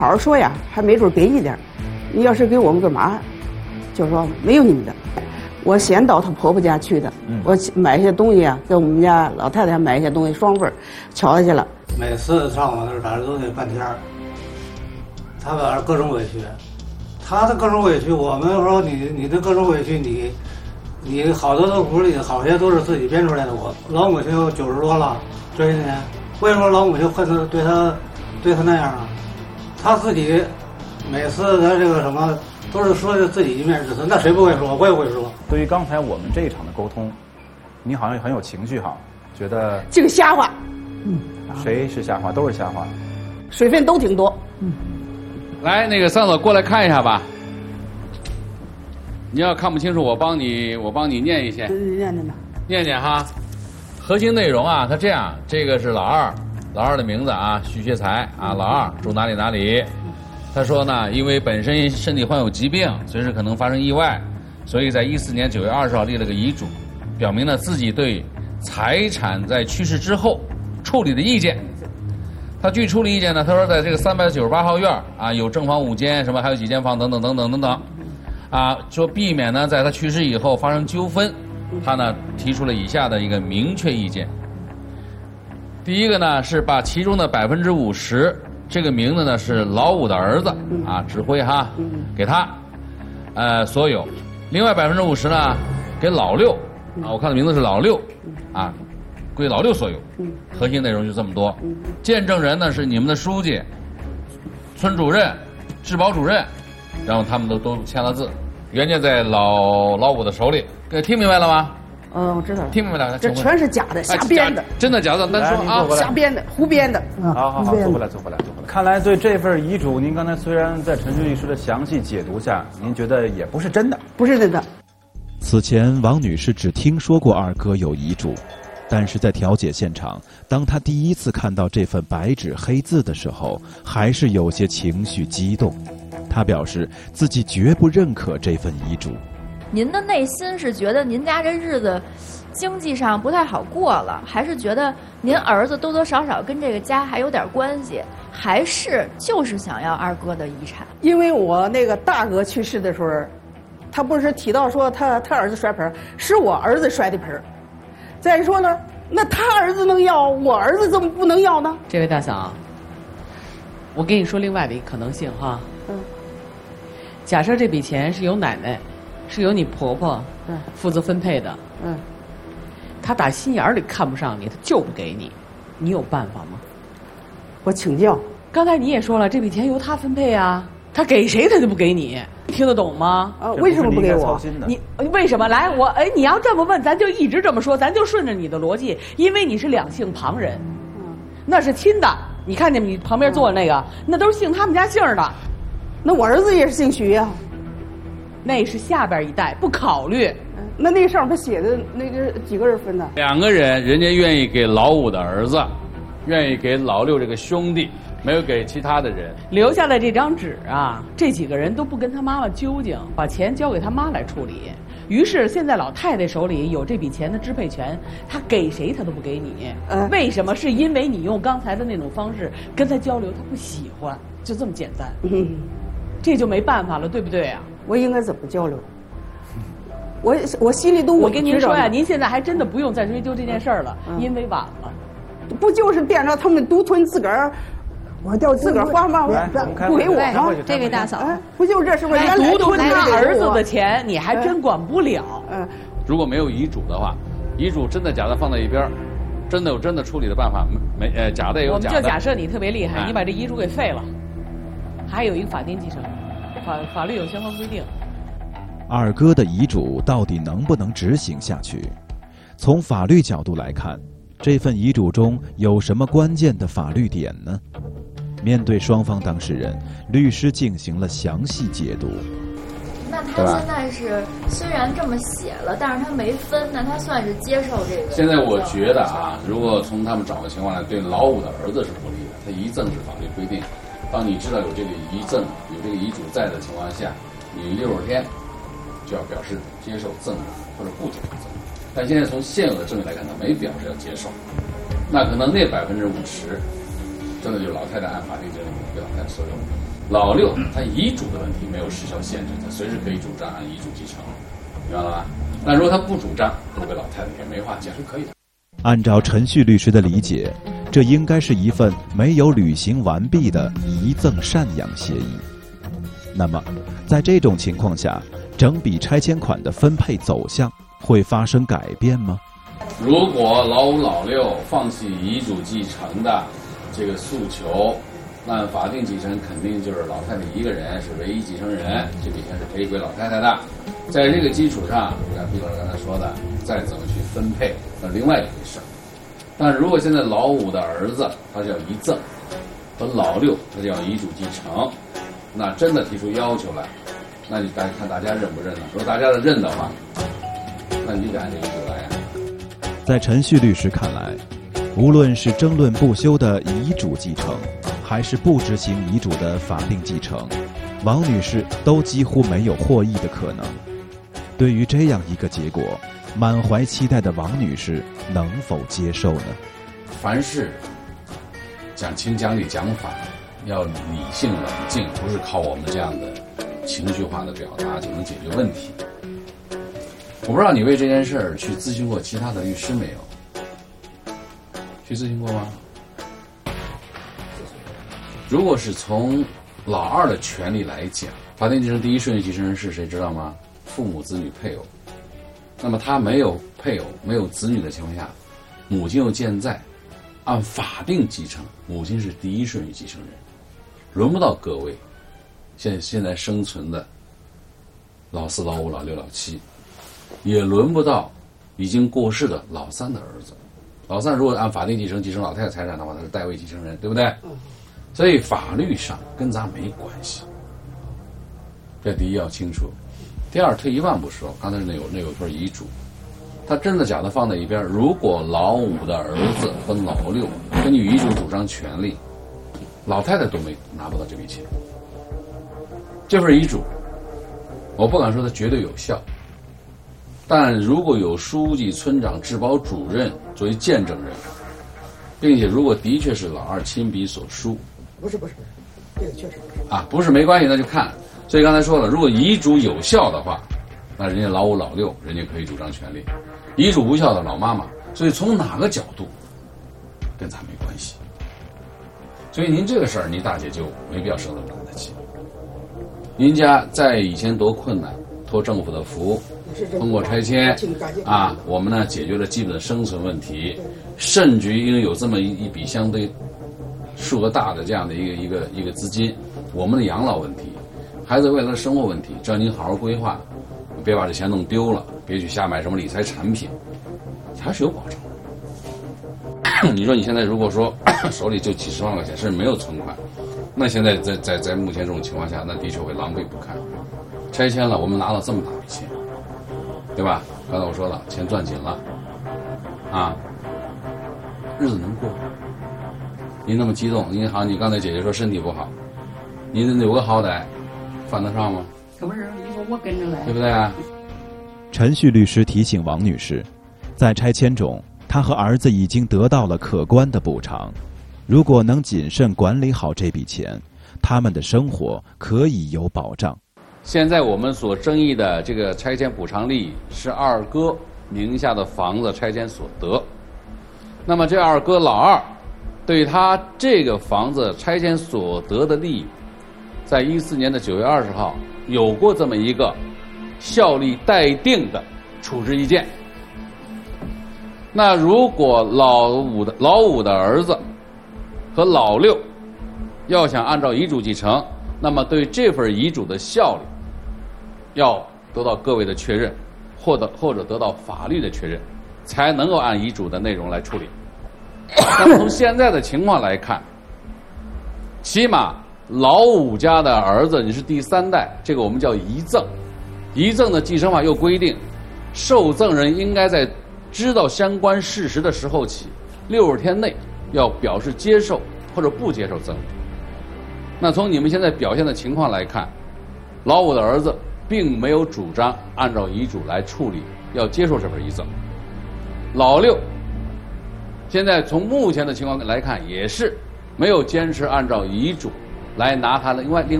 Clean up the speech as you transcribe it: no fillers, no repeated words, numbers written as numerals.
好好说呀，还没准给你点儿。你要是给我们干嘛？就说没有你们的。我先到她婆婆家去的，我买一些东西啊，给我们家老太太买一些东西，双份瞧她去了。 每次上我那儿，反正都得半天儿。她反正各种委屈，她的各种委屈，我们说你的各种委屈，你好多都不是，好些都是自己编出来的。我老母亲有90多了，这些年，为什么老母亲恨她对她那样啊？她自己每次的这个什么。都是说自己一面之词，那谁不会说？我也会说。 对于刚才我们这一场的沟通，你好像很有情绪哈，觉得这个瞎话， 谁是瞎话？都是瞎话， 水分都挺多。 来，那个桑总过来看一下吧。你要看不清楚，我帮你念一些。念念哈。核心内容啊，它这样，这个是老二的名字啊，徐学才啊，老二住哪里。他说呢，因为本身身体患有疾病，随时可能发生意外，所以在14年9月20号立了个遗嘱，表明了自己对财产在去世之后处理的意见。他据处理意见呢，他说在这个398号院啊，有正房5间，什么还有几间房等等啊，说避免呢在他去世以后发生纠纷，他呢提出了以下的一个明确意见。第一个呢是把其中的50%。这个名字呢是老五的儿子啊，指挥哈，给他，所有。另外50%呢给老六啊，我看的名字是老六啊，归老六所有。核心内容就这么多。见证人呢是你们的书记、村主任、治保主任，然后他们都签了字，原件在老五的手里。听明白了吗？ 我知道了。 听明白了？ 这全是假的，瞎编的。 真的假的？咱说啊， 瞎编的，胡编的。 好，坐回来。看来对这份遗嘱，您刚才虽然在陈述律师的详细解读下，您觉得也不是真的。 不是真的。 此前，王女士只听说过二哥有遗嘱，但是在调解现场，当她第一次看到这份白纸黑字的时候，还是有些情绪激动。她表示自己绝不认可这份遗嘱。 您的内心是觉得您家这日子经济上不太好过了，还是觉得您儿子多多少少跟这个家还有点关系，还是就是想要二哥的遗产？ 因为我那个大哥去世的时候，他不是提到说他儿子摔盆，是我儿子摔的盆。再说呢，那他儿子能要，我儿子怎么不能要呢？ 这位大嫂，我跟你说另外的一个可能性哈。假设这笔钱是由奶奶。是由你婆婆负责分配的，她打心眼里看不上你，她就不给你，你有办法吗？ 我请教。 刚才你也说了，这笔钱由她分配啊，她给谁她就不给你，听得懂吗？ 为什么不给我？ 你为什么来？你要这么问，咱就一直这么说，咱就顺着你的逻辑，因为你是两姓旁人，那是亲的。你看见你旁边坐的那个，那都是姓他们家姓的。 那我儿子也是姓徐呀。 那是下边一代，不考虑。 那上面他写的那个几个人分的 ？2个人，人家愿意给老五的儿子，愿意给老六这个兄弟，没有给其他的人。 留下来这张纸啊，这几个人都不跟他妈妈究竟，把钱交给他妈来处理。于是现在老太太手里有这笔钱的支配权，她给谁她都不给你。为什么？是因为你用刚才的那种方式跟他交流，他不喜欢，就这么简单。这就没办法了，对不对啊？ 我应该怎么交流？我心里都我跟您说呀，您现在还真的不用再追究这件事儿了，因为晚了。 不就是惦着他们独吞自个儿，我掉自个儿花吗？不给我吗？ 这位大嫂， 不就这是不是？ 独吞他儿子的钱，你还真管不了。 如果没有遗嘱的话，遗嘱真的假的放在一边，真的有真的处理的办法，假的也有假的。 我们就假设你特别厉害，你把这遗嘱给废了，还有一个法定继承。法律有相关规定。 二哥的遗嘱到底能不能执行下去？从法律角度来看，这份遗嘱中有什么关键的法律点呢？面对双方当事人，律师进行了详细解读。 那他现在是虽然这么写了，但是他没分，那他算是接受这个？ 现在我觉得啊，如果从他们找的情况来，对老五的儿子是不利的。他遗赠是法律规定。当你知道有这个遗赠、有这个遗嘱在的情况下，你60天就要表示接受赠与或者不接受赠与。但现在从现有的证据来看，他没表示要接受，那可能那50% 真的就是老太太按法定继承给老太太所有。老六他遗嘱的问题没有时效限制，他随时可以主张按遗嘱继承，明白了吧？那如果他不主张，留给老太太也没话讲，是可以的。 按照陈旭律师的理解，这应该是一份没有履行完毕的遗赠赡养协议。那么，在这种情况下，整笔拆迁款的分配走向会发生改变吗？ 如果老五、老六放弃遗嘱继承的这个诉求，按法定继承肯定就是老太太一个人是唯一继承人，这笔钱是可以归老太太的。在这个基础上，像毕老师刚才说的，再怎么去分配，那另外一回事。但如果现在老五的儿子他叫遗赠，和老六他叫遗嘱继承，那真的提出要求来，那你看大家认不认呢？如果大家认的话，那你就得按这个就来呀。 在陈旭律师看来，无论是争论不休的遗嘱继承，还是不执行遗嘱的法定继承，王女士都几乎没有获益的可能。对于这样一个结果，满怀期待的王女士能否接受呢？ 凡事讲情讲理讲法，要理性冷静，不是靠我们这样的情绪化的表达就能解决问题。我不知道你为这件事儿去咨询过其他的律师没有？去咨询过吗？如果是从老二的权利来讲，法定继承第一顺序继承人是谁知道吗？父母、子女、配偶。那么他没有配偶、没有子女的情况下，母亲又健在，按法定继承，母亲是第一顺序继承人，轮不到各位现在生存的老四、老五、老六、老七，也轮不到已经过世的老三的儿子。老三如果按法定继承继承老太太财产的话，他是代位继承人，对不对？所以法律上跟咱没关系，这第一要清楚。第二，退一万步说，刚才那有份遗嘱，他真的假的放在一边。如果老五的儿子和老六根据遗嘱主张权利，老太太都拿不到这笔钱。这份遗嘱，我不敢说它绝对有效，但如果有书记、村长、治保主任作为见证人，并且如果的确是老二亲笔所书， 不是，这个确实不是啊，不是没关系，那就看。所以刚才说了，如果遗嘱有效的话，那人家老五、老六人家可以主张权利；遗嘱无效的老妈妈，所以从哪个角度跟咱没关系。所以您这个事儿，您大姐就没必要生这么大的气。您家在以前多困难，托政府的福，通过拆迁啊，我们呢解决了基本的生存问题，甚至于因为有这么一笔相对数额大的这样的一个资金，我们的养老问题。孩子未来的生活问题，只要您好好规划，别把这钱弄丢了，别去瞎买什么理财产品，还是有保障。你说你现在如果说手里就几十万块钱，甚至没有存款，那现在在目前这种情况下，那的确会狼狈不堪。拆迁了，我们拿到这么大笔钱，对吧？刚才我说了，钱攥紧了，啊，日子能过。您那么激动，您好，你刚才姐姐说身体不好，您有个好歹。犯得上吗？ 可不是，你说我跟着来， 对不对啊？ 陈旭律师提醒王女士，在拆迁中，她和儿子已经得到了可观的补偿。如果能谨慎管理好这笔钱，他们的生活可以有保障。 现在我们所争议的这个拆迁补偿利益是二哥名下的房子拆迁所得。那么这二哥老二对他这个房子拆迁所得的利益，在2014年9月20号有过这么一个效力待定的处置意见。那如果老五的儿子和老六要想按照遗嘱继承，那么对这份遗嘱的效力要得到各位的确认，或者得到法律的确认，才能够按遗嘱的内容来处理。那么从现在的情况来看，起码老五家的儿子你是第三代，这个我们叫遗赠。遗赠的继承法又规定，受赠人应该在知道相关事实的时候起60天内要表示接受或者不接受赠与。那从你们现在表现的情况来看，老五的儿子并没有主张按照遗嘱来处理，要接受这份遗赠。老六现在从目前的情况来看，也是没有坚持按照遗嘱来拿他的另外